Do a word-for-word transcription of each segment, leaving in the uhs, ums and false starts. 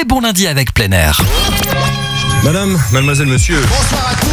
bon lundi avec plein air. Madame, mademoiselle, monsieur. Bonsoir à tous.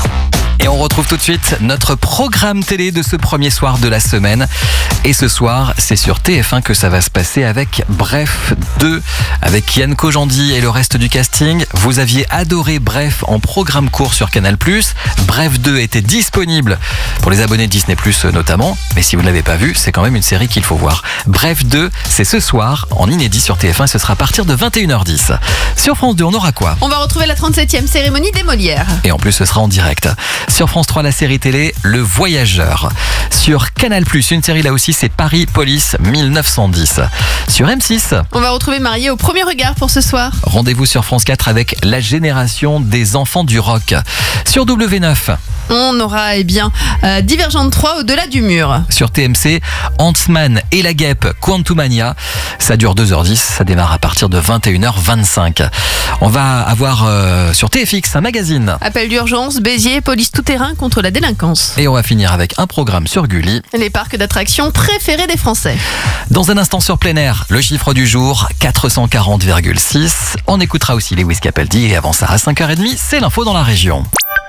Et on retrouve tout de suite notre programme télé de ce premier soir de la semaine. Et ce soir, c'est sur T F un que ça va se passer avec Bref deux, avec Yann Kojandi et le reste du casting. Vous aviez adoré Bref en programme court sur Canal plus. Bref deux était disponible pour les abonnés de Disney plus notamment. Mais si vous ne l'avez pas vu, c'est quand même une série qu'il faut voir. Bref deux, c'est ce soir en inédit sur T F un. Ce sera à partir de vingt et une heures dix. Sur France deux, on aura quoi ? On va retrouver la trente-septième cérémonie des Molières. Et en plus, ce sera en direct. Sur France trois, la série télé Le Voyageur. Sur Canal plus, une série là aussi, c'est Paris Police mille neuf cent dix. Sur M six, on va retrouver Marié au premier regard pour ce soir. Rendez-vous sur France quatre avec La génération des enfants du rock. Sur W neuf, on aura eh bien euh, Divergente trois au-delà du mur. Sur T M C, Ant-Man et la guêpe Quantumania. Ça dure deux heures dix, ça démarre à partir de vingt et une heures vingt-cinq. On va avoir euh, sur T F X un magazine. Appel d'urgence, Béziers, police tout-terrain contre la délinquance. Et on va finir avec un programme sur Gulli. Les parcs d'attractions préférés des Français. Dans un instant sur plein air, le chiffre du jour, quatre cent quarante virgule six. On écoutera aussi Lewis Capaldi et avant ça à cinq heures trente, c'est l'info dans la région.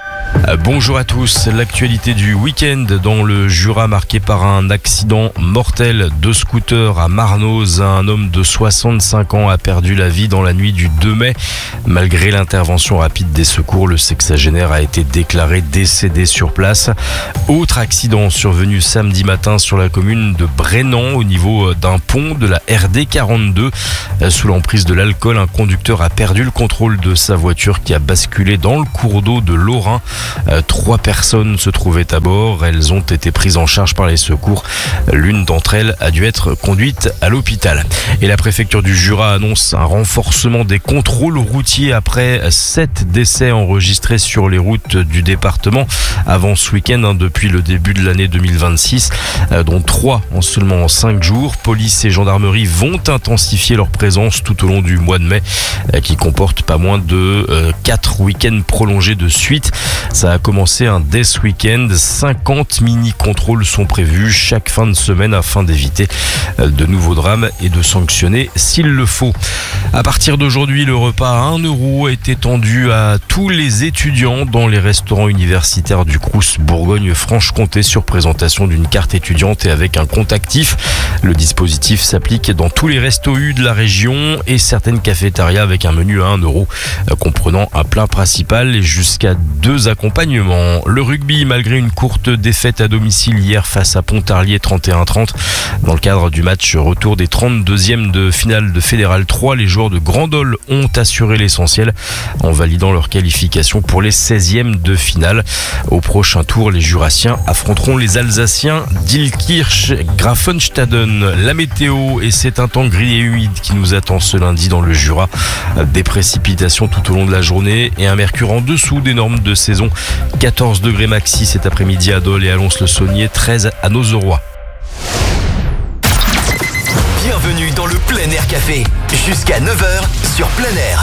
Bonjour à tous, l'actualité du week-end dans le Jura marqué par un accident mortel de scooter à Marnoz. Un homme de soixante-cinq ans a perdu la vie dans la nuit du deux mai. Malgré l'intervention rapide des secours, le sexagénaire a été déclaré décédé sur place. Autre accident survenu samedi matin sur la commune de Brennan au niveau d'un pont de la R D quarante-deux. Sous l'emprise de l'alcool, un conducteur a perdu le contrôle de sa voiture qui a basculé dans le cours d'eau de l'Aurain. Euh, trois personnes se trouvaient à bord. Elles ont été prises en charge par les secours. L'une d'entre elles a dû être conduite à l'hôpital. Et la préfecture du Jura annonce un renforcement des contrôles routiers après sept décès enregistrés sur les routes du département avant ce week-end, hein, depuis le début de l'année deux mille vingt-six, euh, dont trois en seulement cinq jours. Police et gendarmerie vont intensifier leur présence tout au long du mois de mai, euh, qui comporte pas moins de euh, quatre week-ends prolongés de suite. Ça a commencé un dès ce week-end. cinquante mini-contrôles sont prévus chaque fin de semaine afin d'éviter de nouveaux drames et de sanctionner s'il le faut. À partir d'aujourd'hui, le repas à un euro est étendu à tous les étudiants dans les restaurants universitaires du Crous Bourgogne-Franche-Comté sur présentation d'une carte étudiante et avec un compte actif. Le dispositif s'applique dans tous les restos U de la région et certaines cafétérias avec un menu à un euro comprenant un plat principal et jusqu'à deux accompagnements. Le rugby, malgré une courte défaite à domicile hier face à Pontarlier trente et un à trente, dans le cadre du match retour des trente-deuxièmes de finale de Fédéral trois, les joueurs de Grandol ont assuré l'essentiel en validant leur qualification pour les seizièmes de finale. Au prochain tour, les Jurassiens affronteront les Alsaciens d'Ilkirch-Grafenstaden. La météo, et c'est un temps gris et humide qui nous attend ce lundi dans le Jura. Des précipitations tout au long de la journée et un mercure en dessous des normes de saison. quatorze degrés maxi cet après-midi à Dole et à Lons-le-Saunier, treize à Nozeroy. Bienvenue dans le Plein Air Café, jusqu'à neuf heures sur Plein Air.